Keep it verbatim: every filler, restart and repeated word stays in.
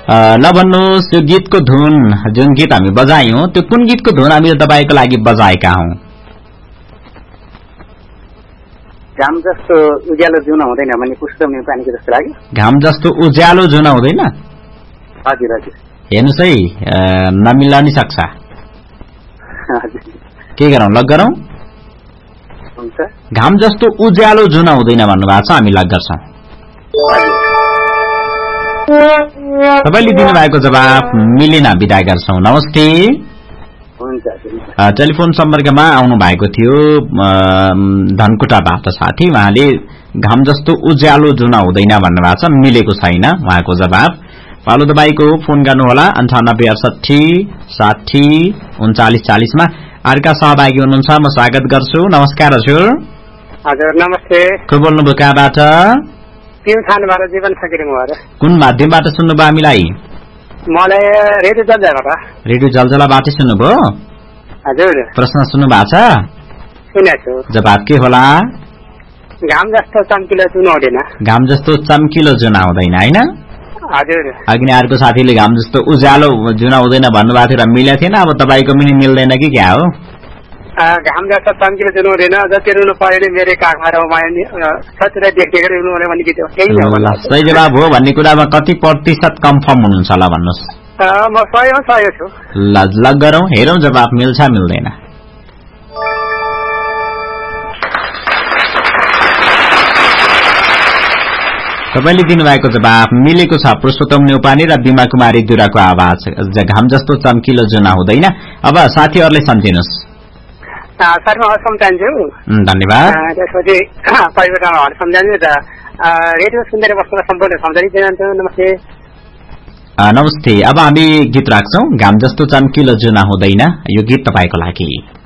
ल भन्नुहोस् यो गीतको धुन जुन गीत हामी बजायौं त्यो कुन गीतको धुन हामी तपाईको लागि बजाएका हौं? घाम जस्तो उज्यालो जुन हुँदैन भने पुष्पम नेपालीको जस्तो लाग्यो। घाम जस्तो उज्यालो जुन हुँदैन? हजुर हजुर। हेर्नुस् है नमिल्न नि सक्छ। हजुर। के गरौं लग गरौं? हुन्छ। घाम जस्तो उज्यालो जुन हुँदैन भन्नुभएको छ हामी लग गर्छौं। तपाईले दिनुभएको जवाफ मिलेन बिदा गर्छौं। नमस्ते। हुन्छ। टेलिफोन सम्पर्कमा आउनु भएको थियो धनकुटाबाट साथी, उहाँले घाम जस्तो उज्यालो जुन हुँदैन भन्नुभएको छ, मिलेको छैन उहाँको जवाफ। पालो तपाईको फोन गर्नुहोला अन्ठानब्बे अडसठी साठी उन्चालिस चालिसमा। अर्का सहभागी हुनुहुन्छ, म स्वागत गर्छु। नमस्कार हजुर। हजुर नमस्ते। को बोल्नुभयो कहाँबाट? प्युठानबाट जीवन सकिरहनु भयो। कुन माध्यमबाट सुन्नुभयो हामीलाई? मलाई रेडियो जलजलाबाट। रेडियो जलजलाबाट सुन्नुभयो? हजुर। प्रश्न सुन्नु भएको छ? सुनेछु। जवाब के होला? घाम जस्तो चम्किलो जुन हुँदैन। घाम जस्तो चम्किलो जुन हुँदैन हैन? हजुर। अघि अर्को साथीले घाम जस्तो उज्यालो जुन हुँदैन भन्नुभएको थियो र मिलेको थिएन। अब तपाईको पनि मिल्दैन कि क्या हो? घाम जस्तो चम्किलो जुन हुँदैन, जति रुनु पर्यो नि मेरो काखमा सचुरा देख्दै रुनु पर्यो भन्ने गीत हो। त्यही हो होला। सही जवाब हो भन्ने कुरामा कति प्रतिशत कन्फर्म हुनुहुन्छ होला भन्नुहोस्? म सय सय छु। ल लग गरौं, हेरौं जवाब मिल्छ मिल्दैन। तपाईले दिनुभएको जवाब मिलेको छ। पुरुषोत्तम न्यौपाने र बिमा कुमारी दुराको आवाज घाम जस्तो चम्किलो जुन हुँदैन। अब साथीहरुले सम्झिनुस्। सर म सम्झन्छु। धन्यवाद। त्यसपछि परिवारमा सम्झन्छु त रेडियो सुन्दै बस्न सम्पूर्ण सम्झनी दिनुहुन्छ। नमस्ते। नमस्ते। अब हामी गीत राख्छौं, घाम जस्तो चम्किलो जुन हुँदैन। यो गीत तपाईको लागि।